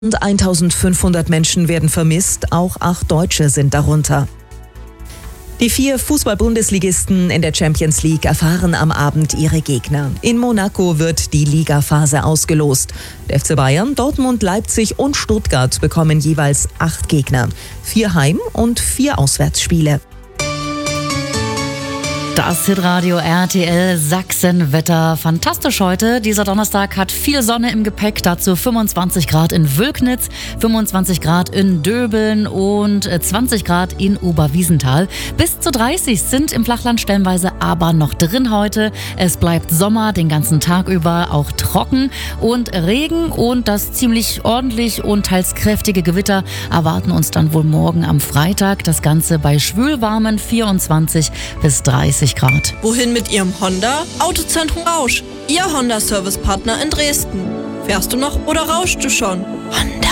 Und 1500 Menschen werden vermisst, auch 8 Deutsche sind darunter. Die 4 Fußball-Bundesligisten in der Champions League erfahren am Abend ihre Gegner. In Monaco wird die Ligaphase ausgelost. Der FC Bayern, Dortmund, Leipzig und Stuttgart bekommen jeweils 8 Gegner. 4 Heim- und 4 Auswärtsspiele. Das Hitradio RTL Sachsenwetter. Fantastisch heute. Dieser Donnerstag hat viel Sonne im Gepäck. Dazu 25 Grad in Wülknitz, 25 Grad in Döbeln und 20 Grad in Oberwiesenthal. Bis zu 30 sind im Flachland stellenweise aber noch drin heute. Es bleibt Sommer den ganzen Tag über, auch trocken und Regen und das ziemlich ordentlich und teils kräftige Gewitter erwarten uns dann wohl morgen am Freitag. Das Ganze bei schwülwarmen 24 bis 30 Grad. Wohin mit Ihrem Honda? Autozentrum Rausch, Ihr Honda-Service-Partner in Dresden. Fährst du noch oder rauschst du schon? Honda.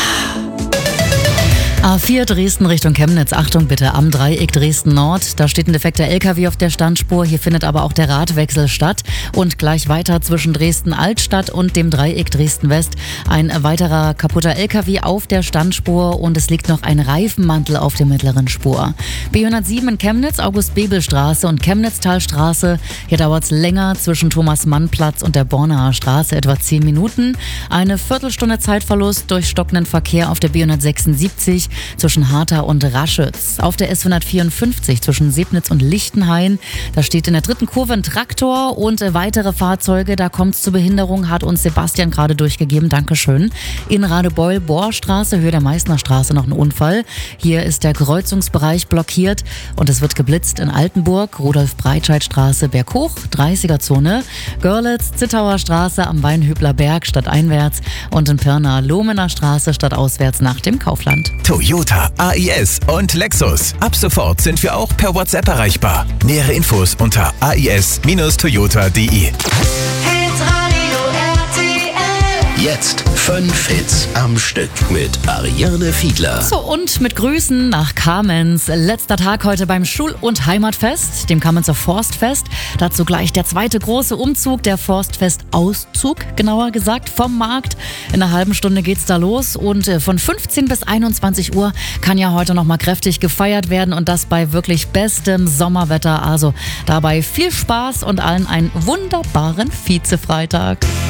A4 Dresden Richtung Chemnitz. Achtung bitte, am Dreieck Dresden Nord. Da steht ein defekter LKW auf der Standspur. Hier findet aber auch der Radwechsel statt. Und gleich weiter zwischen Dresden Altstadt und dem Dreieck Dresden West ein weiterer kaputter LKW auf der Standspur und es liegt noch ein Reifenmantel auf der mittleren Spur. B107 in Chemnitz, August-Bebel-Straße und Chemnitztalstraße. Hier dauert es länger zwischen Thomas-Mann-Platz und der Bornaer Straße, etwa 10 Minuten. Eine Viertelstunde Zeitverlust durch stockenden Verkehr auf der B176 zwischen Hartha und Raschütz. Auf der S154 zwischen Sebnitz und Lichtenhain. Da steht in der dritten Kurve ein Traktor und weitere Fahrzeuge. Da kommt es zur Behinderung, hat uns Sebastian gerade durchgegeben. Dankeschön. In Radebeul-Bohrstraße, Höhe der Meißner Straße, noch ein Unfall. Hier ist der Kreuzungsbereich blockiert und es wird geblitzt in Altenburg, Rudolf-Breitscheid-Straße, berghoch, 30er-Zone. Görlitz, Zittauer Straße am Weinhübler Berg stadteinwärts und in Pirna, Lohmener Straße stadtauswärts nach dem Kaufland. Toyota, AIS und Lexus. Ab sofort sind wir auch per WhatsApp erreichbar. Nähere Infos unter ais-toyota.de. Jetzt 5 Hits am Stück mit Ariane Fiedler. So, und mit Grüßen nach Kamenz. Letzter Tag heute beim Schul- und Heimatfest, dem Kamenzer Forstfest. Dazu gleich der zweite große Umzug, der Forstfest-Auszug, genauer gesagt, vom Markt. In einer halben Stunde geht's da los und von 15 bis 21 Uhr kann ja heute noch mal kräftig gefeiert werden und das bei wirklich bestem Sommerwetter. Also dabei viel Spaß und allen einen wunderbaren Vize-Freitag.